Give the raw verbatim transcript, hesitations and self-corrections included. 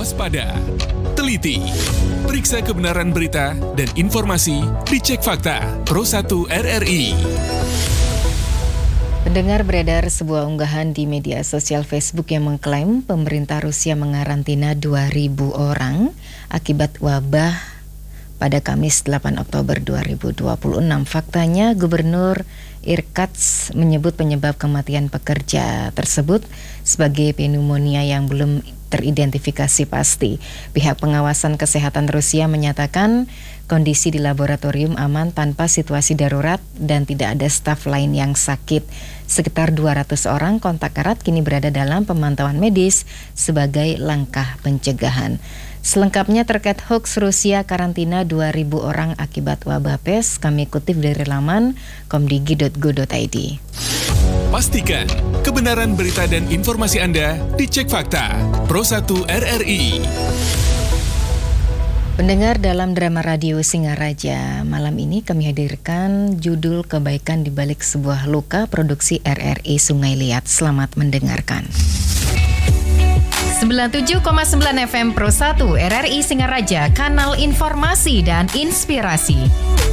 waspada, teliti, periksa kebenaran berita dan informasi, dicek fakta. Pro satu R R I. Pendengar, beredar sebuah unggahan di media sosial Facebook yang mengklaim pemerintah Rusia mengarantina dua ribu orang akibat wabah pada Kamis delapan Oktober dua ribu dua puluh enam. Faktanya, Gubernur Irkutsk menyebut penyebab kematian pekerja tersebut sebagai pneumonia yang belum teridentifikasi pasti. Pihak pengawasan kesehatan Rusia menyatakan kondisi di laboratorium aman tanpa situasi darurat dan tidak ada staf lain yang sakit. Sekitar dua ratus orang kontak erat kini berada dalam pemantauan medis sebagai langkah pencegahan. Selengkapnya terkait hoax Rusia karantina dua ribu orang akibat wabah pes, kami kutip dari laman komdigi dot go dot i d. Pastikan kebenaran berita dan informasi Anda dicek fakta. Pro satu R R I. Pendengar, dalam drama radio Singaraja malam ini kami hadirkan judul Kebaikan di Balik Sebuah Luka, produksi R R I Sungai Liat. Selamat mendengarkan. sembilan puluh tujuh koma sembilan F M Pro satu R R I Singaraja, kanal informasi dan inspirasi.